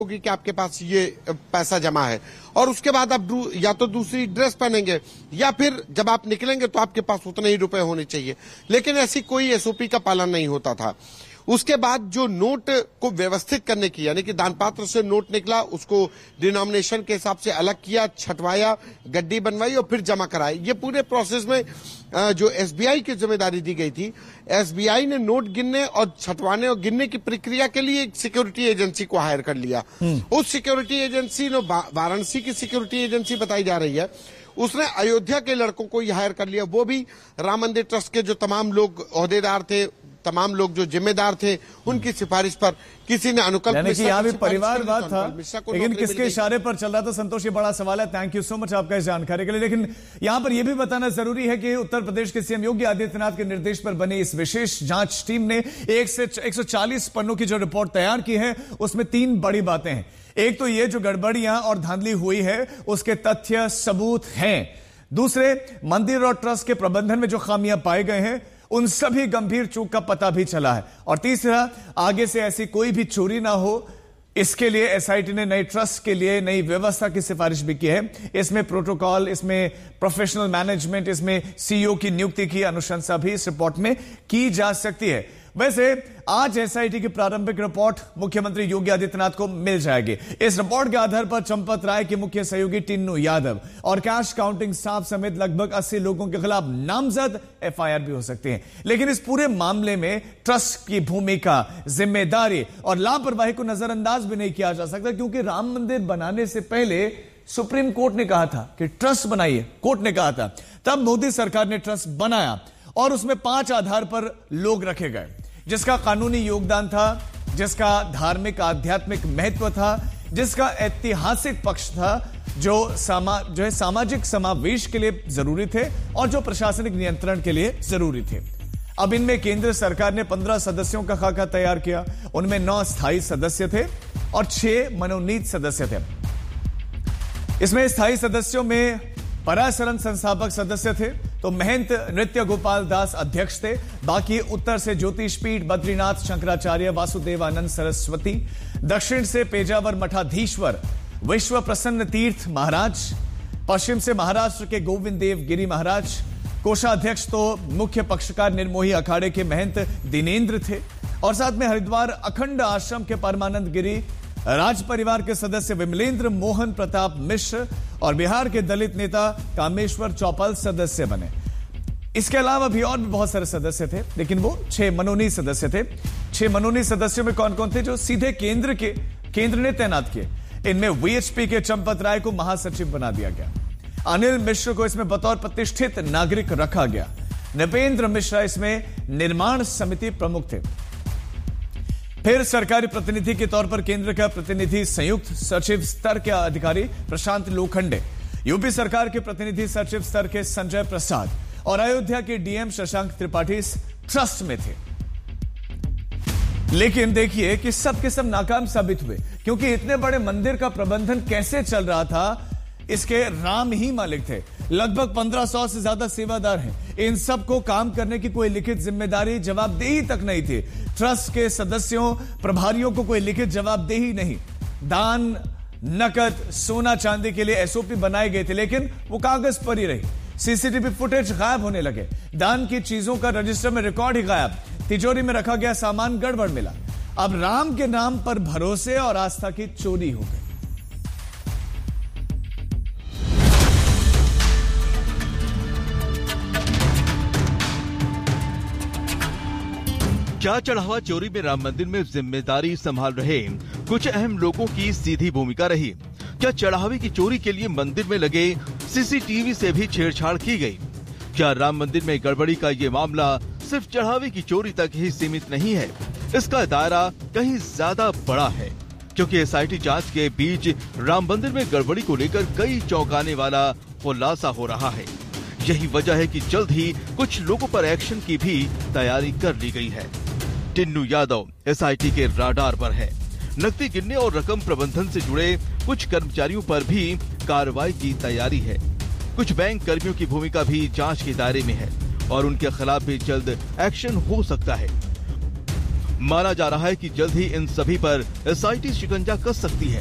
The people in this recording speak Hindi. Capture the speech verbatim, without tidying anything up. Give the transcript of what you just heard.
होगी कि आपके पास ये पैसा जमा है और उसके बाद आप या तो दूसरी ड्रेस पहनेंगे या फिर जब आप निकलेंगे तो आपके पास उतने ही रुपए होने चाहिए। लेकिन ऐसी कोई एसओपी का पालन नहीं होता था। उसके बाद जो नोट को व्यवस्थित करने की, यानी कि दान पात्र से नोट निकला, उसको डिनोमिनेशन के हिसाब से अलग किया, छटवाया, गड्डी बनवाई और फिर जमा कराई। ये पूरे प्रोसेस में जो एसबीआई की जिम्मेदारी दी गई थी, एसबीआई ने नोट गिनने और छटवाने और गिनने की प्रक्रिया के लिए एक सिक्योरिटी एजेंसी को हायर कर लिया। उस सिक्योरिटी एजेंसी ने वाराणसी की सिक्योरिटी एजेंसी बताई जा रही है, उसने अयोध्या के लड़कों को ही हायर कर लिया। वो भी राम मंदिर ट्रस्ट के जो तमाम लोग ओहदेदार थे, तमाम लोग जो जिम्मेदार थे, उनकी सिफारिश पर किसी ने अनुकल्प यानी कि यहाँ भी परिवारवाद था, लेकिन किसके इशारे पर चल रहा था? संतोष, ये बड़ा सवाल है। थैंक यू सो मच आपका इस जानकारी के लिए। लेकिन यहाँ पर यह भी बताना जरूरी है कि उत्तर प्रदेश के सीएम योगी आदित्यनाथ के निर्देश पर बनी इस विशेष जांच टीम ने एक से एक सौ चालीस पन्नों की जो रिपोर्ट तैयार की है, उसमें तीन बड़ी बातें हैं। एक तो ये जो गड़बड़ियां और धांधली हुई है उसके तथ्य सबूत हैं। दूसरे, मंदिर और ट्रस्ट के प्रबंधन में जो खामियां पाए गए हैं उन सभी गंभीर चूक का पता भी चला है। और तीसरा, आगे से ऐसी कोई भी चोरी ना हो, इसके लिए एसआईटी ने नई ट्रस्ट के लिए नई व्यवस्था की सिफारिश भी की है। इसमें प्रोटोकॉल, इसमें प्रोफेशनल मैनेजमेंट, इसमें सीईओ की नियुक्ति की अनुशंसा भी इस रिपोर्ट में की जा सकती है। वैसे आज एसआईटी की प्रारंभिक रिपोर्ट मुख्यमंत्री योगी आदित्यनाथ को मिल जाएगी। इस रिपोर्ट के आधार पर चंपत राय के मुख्य सहयोगी टिन्नू यादव और कैश काउंटिंग स्टाफ समेत लगभग अस्सी लोगों के खिलाफ नामजद एफआईआर भी हो सकती है। लेकिन इस पूरे मामले में ट्रस्ट की भूमिका, जिम्मेदारी और लापरवाही को नजरअंदाज भी नहीं किया जा सकता, क्योंकि राम मंदिर बनाने से पहले सुप्रीम कोर्ट ने कहा था कि ट्रस्ट बनाइए। कोर्ट ने कहा था, तब मोदी सरकार ने ट्रस्ट बनाया और उसमें पांच आधार पर लोग रखे गए, जिसका कानूनी योगदान था, जिसका धार्मिक आध्यात्मिक महत्व था, जिसका ऐतिहासिक पक्ष था, जो सामा जो है सामाजिक समावेश के लिए जरूरी थे और जो प्रशासनिक नियंत्रण के लिए जरूरी थे। अब इनमें केंद्र सरकार ने पंद्रह सदस्यों का खाका तैयार किया। उनमें नौ स्थायी सदस्य थे और छह मनोनीत सदस्य थे। इसमें स्थायी सदस्यों में पराशरण संस्थापक सदस्य थे, तो महंत नृत्य गोपाल दास अध्यक्ष थे। बाकी उत्तर से ज्योतिष पीठ, बद्रीनाथ शंकराचार्य, वासुदेवानंद सरस्वती, दक्षिण से पेजावर मठाधीश्वर विश्व प्रसन्न तीर्थ महाराज, पश्चिम से महाराष्ट्र के गोविंद देव गिरी महाराज, कोषाध्यक्ष तो मुख्य पक्षकार निर्मोही अखाड़े के महंत दिनेंद्र थे और साथ में हरिद्वार अखंड आश्रम के परमानंद गिरी, राज परिवार के सदस्य विमलेंद्र मोहन प्रताप मिश्र और बिहार के दलित नेता कामेश्वर चौपाल सदस्य बने। इसके अलावा भी और भी बहुत सारे सदस्य थे, लेकिन वो छह मनोनीत सदस्य थे। छह मनोनीत सदस्यों में कौन कौन थे? जो सीधे केंद्र के केंद्र ने तैनात किए। इनमें वीएचपी के चंपत राय को महासचिव बना दिया गया। अनिल मिश्र को इसमें बतौर प्रतिष्ठित नागरिक रखा गया। नृपेंद्र मिश्रा इसमें निर्माण समिति प्रमुख थे। फिर सरकारी प्रतिनिधि के तौर पर केंद्र का प्रतिनिधि संयुक्त सचिव स्तर के अधिकारी प्रशांत लोखंडे, यूपी सरकार के प्रतिनिधि सचिव स्तर के संजय प्रसाद और अयोध्या के डीएम शशांक त्रिपाठी इस ट्रस्ट में थे। लेकिन देखिए कि सब के सब नाकाम साबित हुए, क्योंकि इतने बड़े मंदिर का प्रबंधन कैसे चल रहा था, इसके राम ही मालिक थे। लगभग पंद्रह सौ से ज्यादा सेवादार हैं। इन सबको काम करने की कोई लिखित जिम्मेदारी, जवाबदेही तक नहीं थी। ट्रस्ट के सदस्यों, प्रभारियों को कोई लिखित जवाबदेही नहीं। दान, नकद, सोना चांदी के लिए एसओपी बनाए गए थे, लेकिन वो कागज पर ही रही। सीसीटीवी फुटेज गायब होने लगे। दान की चीजों का रजिस्टर में रिकॉर्ड ही गायब। तिजोरी में रखा गया सामान गड़बड़ मिला। अब राम के नाम पर भरोसे और आस्था की चोरी हो गई। क्या चढ़ावा चोरी में राम मंदिर में जिम्मेदारी संभाल रहे कुछ अहम लोगों की सीधी भूमिका रही? क्या चढ़ावे की चोरी के लिए मंदिर में लगे सीसीटीवी से भी छेड़छाड़ की गई? क्या राम मंदिर में गड़बड़ी का ये मामला सिर्फ चढ़ावे की चोरी तक ही सीमित नहीं है? इसका दायरा कहीं ज्यादा बड़ा है, क्योंकि एसआईटी जांच के बीच राम मंदिर में गड़बड़ी को लेकर कई चौंकाने वाला खुलासा हो रहा है। यही वजह है कि जल्द ही कुछ लोगों पर एक्शन की भी तैयारी कर ली गई है। टिन्नू यादव एसआईटी के राडार पर है। नकदी गिनने और रकम प्रबंधन से जुड़े कुछ कर्मचारियों पर भी कार्रवाई की तैयारी है। कुछ बैंक कर्मियों की भूमिका भी जांच के दायरे में है और उनके खिलाफ भी जल्द एक्शन हो सकता है। माना जा रहा है कि जल्द ही इन सभी पर एसआईटी शिकंजा कस सकती है।